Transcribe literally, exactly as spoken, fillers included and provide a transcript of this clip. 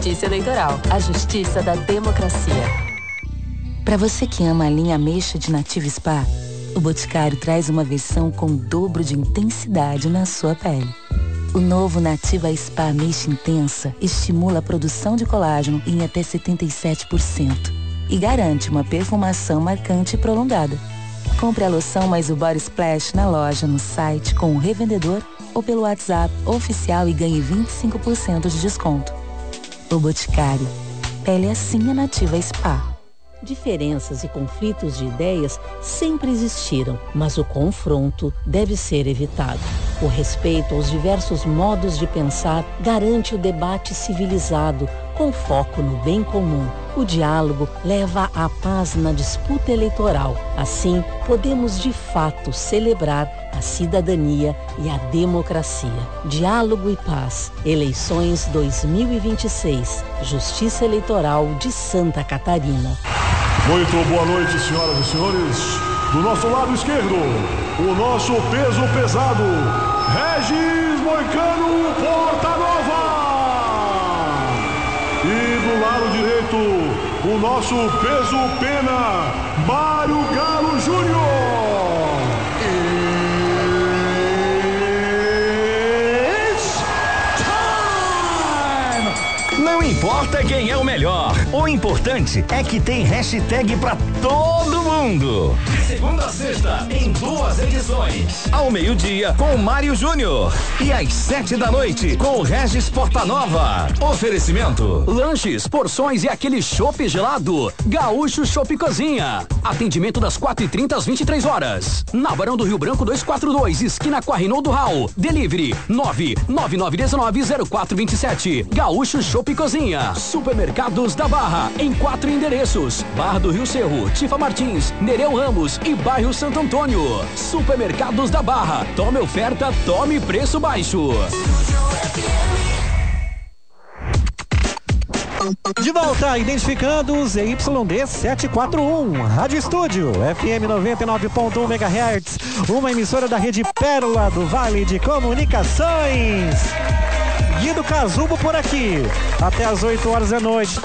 Justiça Eleitoral, a justiça da democracia. Para você que ama a linha ameixa de Nativa Spa, o Boticário traz uma versão com o dobro de intensidade na sua pele. O novo Nativa Spa Ameixa Intensa estimula a produção de colágeno em até setenta e sete por cento e garante uma perfumação marcante e prolongada. Compre a loção mais o Body Splash na loja, no site, com o revendedor ou pelo WhatsApp oficial e ganhe vinte e cinco por cento de desconto. O Boticário. Pele assim a Nativa Spa. Diferenças e conflitos de ideias sempre existiram, mas o confronto deve ser evitado. O respeito aos diversos modos de pensar garante o debate civilizado, com foco no bem comum. O diálogo leva à paz na disputa eleitoral. Assim, podemos de fato celebrar a cidadania e a democracia. Diálogo e paz. Eleições dois mil e vinte e seis. Justiça Eleitoral de Santa Catarina. Muito boa noite, senhoras e senhores. Do nosso lado esquerdo, o nosso peso pesado, Regis Moicano Portanova. E do lado direito, o nosso peso pena, Mário Galo Júnior. Não importa quem é o melhor, o importante é que tem hashtag pra todo mundo. De segunda a sexta, em duas edições. Ao meio-dia, com o Mário Júnior. E às sete da noite, com o Regis Portanova. Oferecimento: lanches, porções e aquele chopp gelado. Gaúcho Chopp Cozinha. Atendimento das quatro e trinta às vinte e três horas. Na Barão do Rio Branco duzentos e quarenta e dois, esquina com a Reinaldo Rau. Delivery nove nove nove um nove zero quatro dois sete. Gaúcho Chopp Cozinha. Supermercados da Barra, em quatro endereços: Barra do Rio Cerro, Tifa Martins, Nereu Ramos e Bairro Santo Antônio. Supermercados da Barra. Tome oferta, tome preço baixo. De volta, identificando o Z Y D setecentos e quarenta e um, Rádio Estúdio, F M noventa e nove ponto um megahertz, uma emissora da rede Pérola do Vale de Comunicações. Guido Casubo por aqui, até às oito horas da noite.